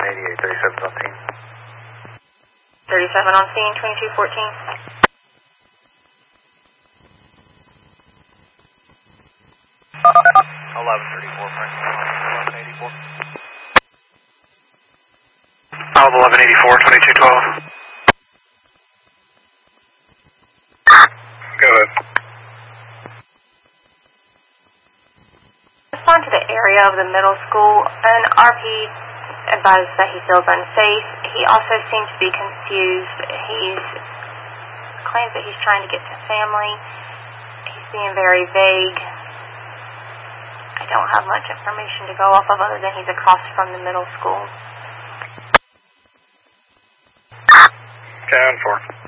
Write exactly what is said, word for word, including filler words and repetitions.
eighty-eight, thirty-seven on scene. thirty-seven on scene, twenty-two fourteen. eleven thirty-four, eleven eighty-four. eleven eighty-four, twenty-two twelve. Go ahead. Respond to the area of the middle school. An R P advises that he feels unsafe. He also seems to be confused. He's claims that he's trying to get to family. He's being very vague. I don't have much information to go off of other than he's across from the middle school. ten four.